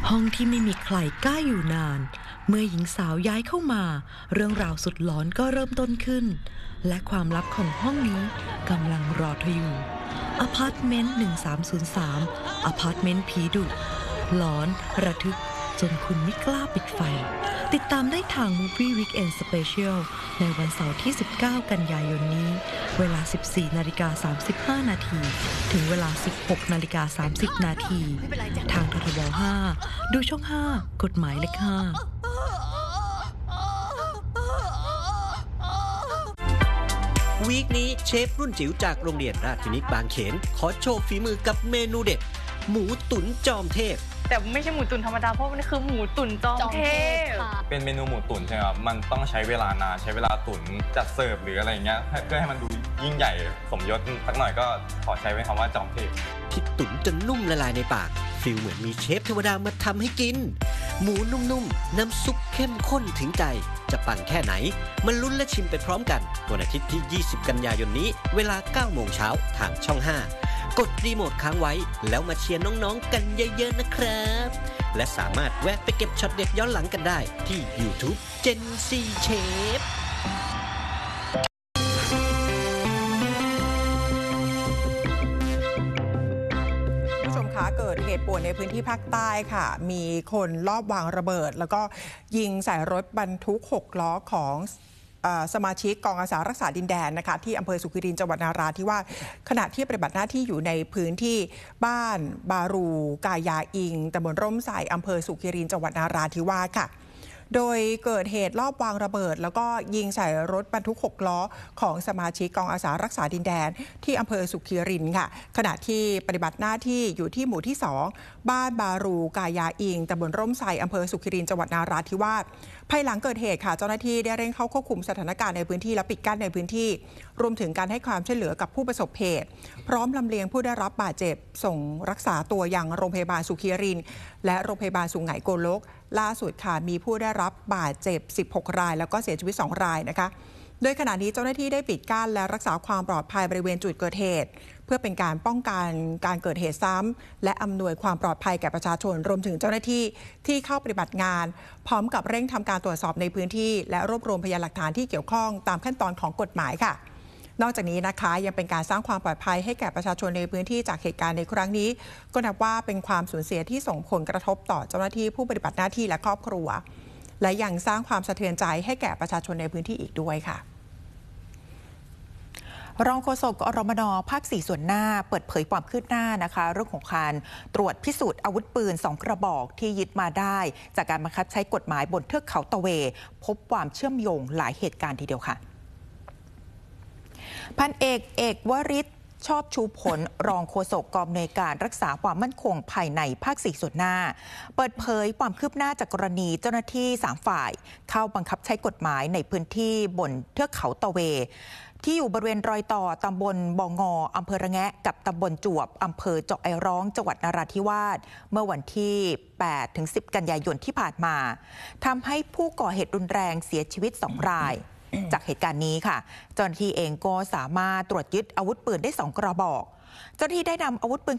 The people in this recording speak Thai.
ห้องที่ไม่มีใครกล้าอยู่นานเมื่อหญิงสาวย้ายเข้ามาเรื่องราวสุดหลอนก็เริ่มต้นขึ้นและความลับของห้องนี้กำลังรอเธออยู่อพาร์ตเมนต์1303อพาร์ตเมนต์ผีดุหลอนระทึกจนคุณไม่กล้าปิดไฟติดตามได้ทาง Movie Weekend Special ในวันเสาร์ที่19กันยายนนี้เวลา 14:35 นาทีถึงเวลา 16:30 นาทีทางททบ5ดูช่อง5กฎหมายเลข5 วีคนี้เชฟรุ่นจิ๋วจากโรงเรียนราชพินิจบางเขนขอโชว์ฝีมือกับเมนูเด็ดหมูตุ๋นจอมเทพแต่ไม่ใช่หมูตุ๋นธรรมดาเพราะมันคือหมูตุ๋นจอมเทพเป็นเมนูหมูตุ๋นใช่ไหมครับมันต้องใช้เวลานานใช้เวลาตุ๋นจัดเสิร์ฟหรืออะไรเงี้ยเพื่อให้มันดูยิ่งใหญ่สมยศสักหน่อยก็ขอใช้ไว้คำว่าจอมเทพที่ตุ๋นจนนุ่มละลายในปากฟีลเหมือนมีเชฟเทวดามาทำให้กินหมูนุ่มๆน้ำซุปเข้มข้นถึงใจจะปังแค่ไหนมาลุ้นและชิมไปพร้อมกันวันอาทิตย์ที่20กันยายนนี้เวลา 9 โมงเช้าทางช่อง5กดรีโมทค้างไว้แล้วมาเชียร์น้องๆกันเยอะๆนะครับและสามารถแวะไปเก็บช็อตเด็ดย้อนหลังกันได้ที่ YouTube Gen Z Chef เกิดเหตุป่วนในพื้นที่ภาคใต้ค่ะมีคนลอบวางระเบิดแล้วก็ยิงใส่รถบรรทุก6ล้อของสมาชิกกองอาสารักษาดินแดนนะคะที่อำเภอสุขิรินจังหวัดนาราธิวาสขณะที่ปฏิบัติหน้าที่อยู่ในพื้นที่บ้านบารูกายาอิงตำบลร่มไทรอำเภอสุขิรินจังหวัดนาราธิวาสค่ะโดยเกิดเหตุลอบวางระเบิดแล้วก็ยิงใส่รถบรรทุก6ล้อของสมาชิกกองอาสารักษาดินแดนที่อำเภอสุขิรินค่ะขณะที่ปฏิบัติหน้าที่อยู่ที่หมู่ที่2บ้านบารูกายาอิงตำบลร่มไทรอำเภอสุขิรินจังหวัดนาราธิวาสภายหลังเกิดเหตุค่ะเจ้าหน้าที่ได้เร่งเข้าควบคุมสถานการณ์ในพื้นที่และปิดกั้นในพื้นที่รวมถึงการให้ความช่วยเหลือกับผู้ประสบเหตุพร้อมลำเลียงผู้ได้รับบาดเจ็บส่งรักษาตัวยังโรงพยาบาลสุขิรินและโรงพยาบาลสุไหงโกลกล่าสุดค่ะมีผู้ได้รับบาดเจ็บ16รายแล้วก็เสียชีวิต2รายนะคะโดยขณะนี้เจ้าหน้าที่ได้ปิดกั้นและรักษาความปลอดภัยบริเวณจุดเกิดเหตุเพื่อเป็นการป้องกันการเกิดเหตุซ้ำและอำนวยความปลอดภัยแก่ประชาชนรวมถึงเจ้าหน้าที่ที่เข้าปฏิบัติงานพร้อมกับเร่งทำการตรวจสอบในพื้นที่และรวบรวมพยานหลักฐานที่เกี่ยวข้องตามขั้นตอนของกฎหมายค่ะนอกจากนี้นะคะยังเป็นการสร้างความปลอดภัยให้แก่ประชาชนในพื้นที่จากเหตุการณ์ในครั้งนี้ก็นับว่าเป็นความสูญเสียที่ส่งผลกระทบต่อเจ้าหน้าที่ผู้ปฏิบัติหน้าที่และครอบครัวและยังสร้างความสะเทือนใจให้แก่ประชาชนในพื้นที่อีกด้วยค่ะรองโฆษกอรมน.ภาค 4 ส่วนหน้าเปิดเผยความคืบหน้านะคะเรื่องของการตรวจพิสูจน์อาวุธปืน2กระบอกที่ยึดมาได้จากการบังคับใช้กฎหมายบนเทือกเขาตะเวพบความเชื่อมโยงหลายเหตุการณ์ทีเดียวค่ะพันเอกวริศชอบชูผลรองโฆษกกองอำนวยการรักษาความมั่นคงภายในภาค 4 ส่วนหน้าเปิดเผยความคืบหน้าจากกรณีเจ้าหน้าที่3ฝ่ายเข้าบังคับใช้กฎหมายในพื้นที่บนเทือกเขาตะเวที่อยู่บริเวณรอยต่อตำบลบองออำเภอระแงะกับตำบลจวบอำเภอเจาะไอร้องจังหวัดนราธิวาสเมื่อวันที่ 8-10 กันยายนที่ผ่านมาทำให้ผู้ก่อเหตุรุนแรงเสียชีวิต2รายจากเหตุการณ์นี้ค่ะเจ้าหน้าที่เองก็สามารถตรวจยึดอาวุธปืนได้2กระบอกเจ้าหน้าที่ได้นำอาวุธปืน